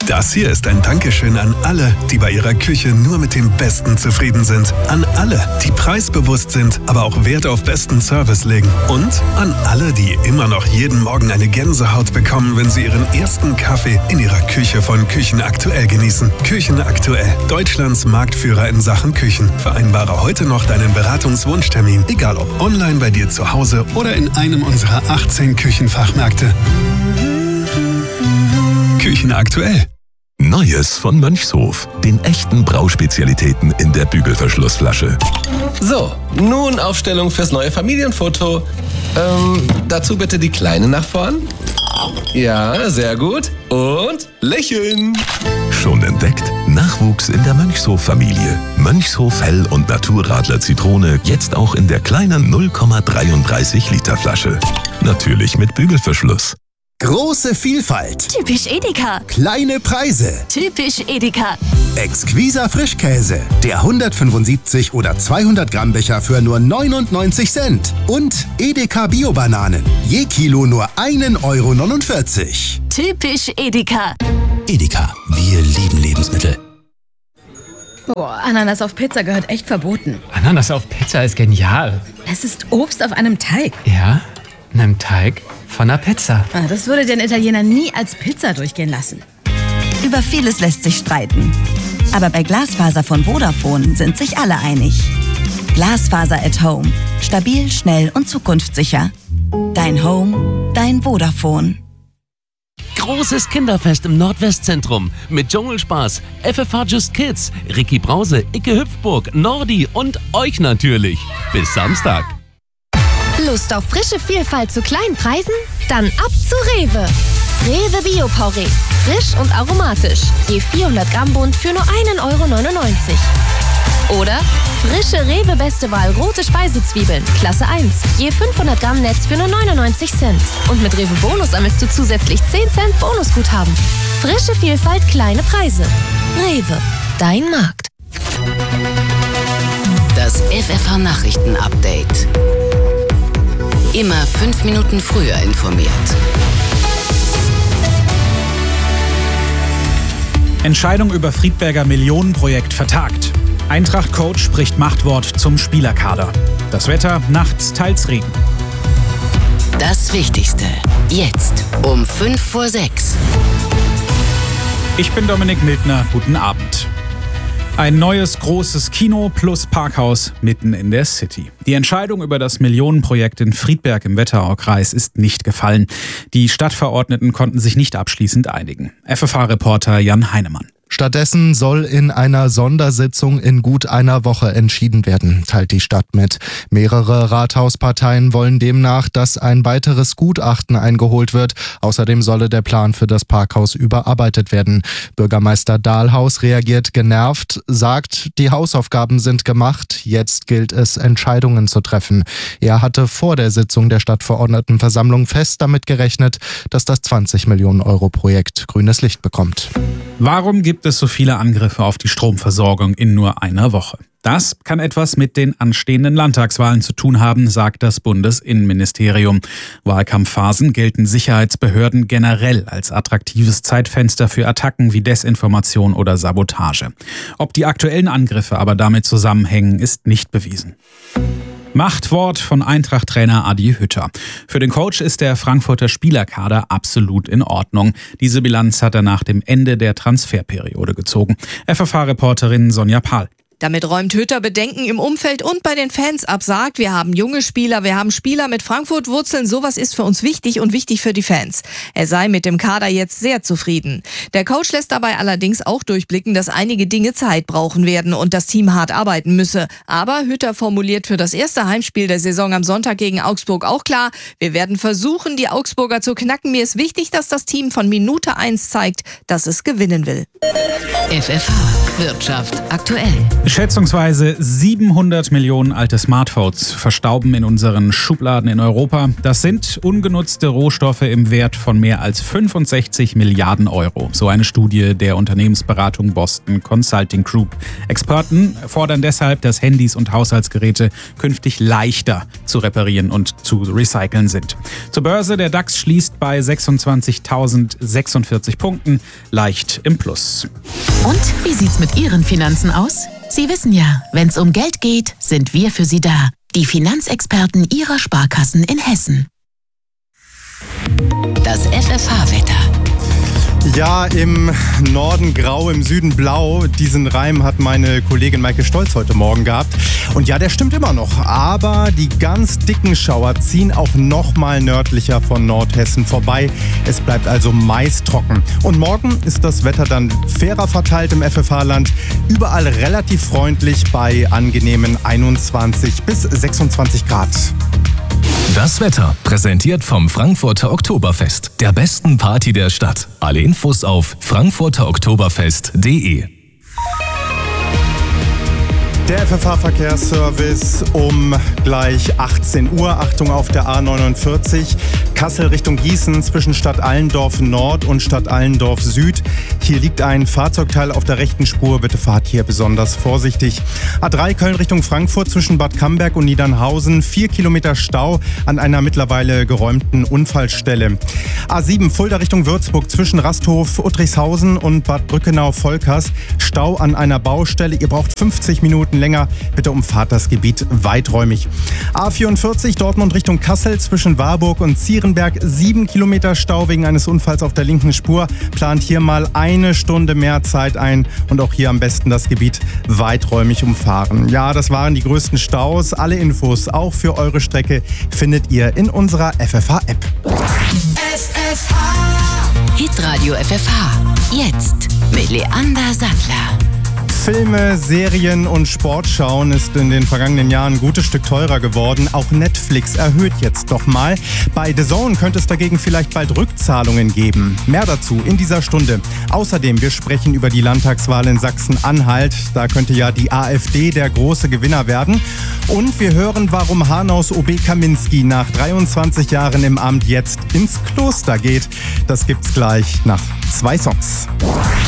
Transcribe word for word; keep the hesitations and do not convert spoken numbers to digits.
Das hier ist ein Dankeschön an alle, die bei ihrer Küche nur mit dem Besten zufrieden sind. An alle, die preisbewusst sind, aber auch Wert auf besten Service legen. Und an alle, die immer noch jeden Morgen eine Gänsehaut bekommen, wenn sie ihren ersten Kaffee in ihrer Küche von Küchen Aktuell genießen. Küchen Aktuell, Deutschlands Marktführer in Sachen Küchen. Vereinbare heute noch deinen Beratungswunschtermin, egal ob online bei dir zu Hause oder in einem unserer achtzehn Küchenfachmärkte. Küchen Aktuell. Neues von Mönchshof. Den echten Brauspezialitäten in der Bügelverschlussflasche. So, nun Aufstellung fürs neue Familienfoto. Ähm, dazu bitte die Kleine nach vorn. Ja, sehr gut. Und lächeln. Schon entdeckt? Nachwuchs in der Mönchshof-Familie. Mönchshof Hell- und Naturradler Zitrone jetzt auch in der kleinen null Komma dreiunddreißig Liter Flasche. Natürlich mit Bügelverschluss. Große Vielfalt. Typisch Edeka. Kleine Preise. Typisch Edeka. Exquiser Frischkäse. Der hundertfünfundsiebzig oder zweihundert Gramm Becher für nur neunundneunzig Cent. Und Edeka Bio-Bananen. Je Kilo nur ein Euro neunundvierzig. Typisch Edeka. Edeka. Wir lieben Lebensmittel. Boah, Ananas auf Pizza gehört echt verboten. Ananas auf Pizza ist genial. Es ist Obst auf einem Teig. Ja, einem Teig von einer Pizza. Ah, das würde den Italiener nie als Pizza durchgehen lassen. Über vieles lässt sich streiten. Aber bei Glasfaser von Vodafone sind sich alle einig. Glasfaser at Home. Stabil, schnell und zukunftssicher. Dein Home, dein Vodafone. Großes Kinderfest im Nordwestzentrum mit Dschungelspaß, F F H Just Kids, Ricky Brause, Icke Hüpfburg, Nordi und euch natürlich. Bis Samstag. Lust auf frische Vielfalt zu kleinen Preisen? Dann ab zu Rewe. Rewe Bio-Porree. Frisch und aromatisch. Je vierhundert Gramm Bund für nur ein Euro neunundneunzig. Oder frische Rewe Beste Wahl rote Speisezwiebeln. Klasse eins. Je fünfhundert Gramm Netz für nur neunundneunzig Cent. Und mit Rewe Bonus sammelst du zusätzlich zehn Cent Bonusguthaben. Frische Vielfalt, kleine Preise. Rewe. Dein Markt. Das F F H-Nachrichten-Update. Immer fünf Minuten früher informiert. Entscheidung über Friedberger Millionenprojekt vertagt. Eintracht-Coach spricht Machtwort zum Spielerkader. Das Wetter, nachts teils Regen. Das Wichtigste. Jetzt um fünf vor sechs. Ich bin Dominik Mildner. Guten Abend. Ein neues großes Kino plus Parkhaus mitten in der City. Die Entscheidung über das Millionenprojekt in Friedberg im Wetteraukreis ist nicht gefallen. Die Stadtverordneten konnten sich nicht abschließend einigen. F F H-Reporter Jan Heinemann. Stattdessen soll in einer Sondersitzung in gut einer Woche entschieden werden, teilt die Stadt mit. Mehrere Rathausparteien wollen demnach, dass ein weiteres Gutachten eingeholt wird. Außerdem solle der Plan für das Parkhaus überarbeitet werden. Bürgermeister Dahlhaus reagiert genervt, sagt, die Hausaufgaben sind gemacht, jetzt gilt es, Entscheidungen zu treffen. Er hatte vor der Sitzung der Stadtverordnetenversammlung fest damit gerechnet, dass das zwanzig Millionen Euro Projekt grünes Licht bekommt. Warum gibt es so viele Angriffe auf die Stromversorgung in nur einer Woche? Das kann etwas mit den anstehenden Landtagswahlen zu tun haben, sagt das Bundesinnenministerium. Wahlkampfphasen gelten Sicherheitsbehörden generell als attraktives Zeitfenster für Attacken wie Desinformation oder Sabotage. Ob die aktuellen Angriffe aber damit zusammenhängen, ist nicht bewiesen. Machtwort von Eintracht-Trainer Adi Hütter. Für den Coach ist der Frankfurter Spielerkader absolut in Ordnung. Diese Bilanz hat er nach dem Ende der Transferperiode gezogen. F F H-Reporterin Sonja Pahl. Damit räumt Hütter Bedenken im Umfeld und bei den Fans ab, sagt, wir haben junge Spieler, wir haben Spieler mit Frankfurt-Wurzeln, sowas ist für uns wichtig und wichtig für die Fans. Er sei mit dem Kader jetzt sehr zufrieden. Der Coach lässt dabei allerdings auch durchblicken, dass einige Dinge Zeit brauchen werden und das Team hart arbeiten müsse. Aber Hütter formuliert für das erste Heimspiel der Saison am Sonntag gegen Augsburg auch klar, wir werden versuchen, die Augsburger zu knacken. Mir ist wichtig, dass das Team von Minute eins zeigt, dass es gewinnen will. F F H Wirtschaft aktuell. Schätzungsweise siebenhundert Millionen alte Smartphones verstauben in unseren Schubladen in Europa. Das sind ungenutzte Rohstoffe im Wert von mehr als fünfundsechzig Milliarden Euro. So eine Studie der Unternehmensberatung Boston Consulting Group. Experten fordern deshalb, dass Handys und Haushaltsgeräte künftig leichter zu reparieren und zu recyceln sind. Zur Börse, der DAX schließt bei sechsundzwanzigtausendsechsundvierzig Punkten, leicht im Plus. Und wie sieht's mit Ihren Finanzen aus? Sie wissen ja, wenn's um Geld geht, sind wir für Sie da. Die Finanzexperten Ihrer Sparkassen in Hessen. Das F F H-Wetter. Ja, im Norden grau, im Süden blau. Diesen Reim hat meine Kollegin Maike Stolz heute Morgen gehabt. Und ja, der stimmt immer noch. Aber die ganz dicken Schauer ziehen auch noch mal nördlicher von Nordhessen vorbei. Es bleibt also meist trocken. Und morgen ist das Wetter dann fairer verteilt im F F H-Land. Überall relativ freundlich bei angenehmen einundzwanzig bis sechsundzwanzig Grad. Das Wetter, präsentiert vom Frankfurter Oktoberfest, der besten Party der Stadt. Alle Infos auf frankfurter oktoberfest punkt de. Der F F H-Verkehrsservice um gleich achtzehn Uhr. Achtung auf der A neunundvierzig. Kassel Richtung Gießen zwischen Stadt Allendorf Nord und Stadt Allendorf Süd. Hier liegt ein Fahrzeugteil auf der rechten Spur. Bitte fahrt hier besonders vorsichtig. A drei Köln Richtung Frankfurt zwischen Bad Camberg und Niedernhausen. Vier Kilometer Stau an einer mittlerweile geräumten Unfallstelle. A sieben Fulda Richtung Würzburg zwischen Rasthof, Uttrichshausen und Bad Brückenau-Volkers. Stau an einer Baustelle. Ihr braucht fünfzig Minuten länger. Bitte umfahrt das Gebiet weiträumig. A vierundvierzig Dortmund Richtung Kassel zwischen Warburg und Zierenberg. Sieben Kilometer Stau wegen eines Unfalls auf der linken Spur. Plant hier mal eine Stunde mehr Zeit ein und auch hier am besten das Gebiet weiträumig umfahren. Ja, das waren die größten Staus. Alle Infos auch für eure Strecke findet ihr in unserer F F H-App. F F H. Hitradio F F H. Jetzt mit Leander Sattler. Filme, Serien und Sportschauen ist in den vergangenen Jahren ein gutes Stück teurer geworden. Auch Netflix erhöht jetzt doch mal. Bei The Zone könnte es dagegen vielleicht bald Rückzahlungen geben. Mehr dazu in dieser Stunde. Außerdem, wir sprechen über die Landtagswahl in Sachsen-Anhalt. Da könnte ja die AfD der große Gewinner werden. Und wir hören, warum Hanaus O B Kaminski nach dreiundzwanzig Jahren im Amt jetzt ins Kloster geht. Das gibt's gleich nach zwei Songs.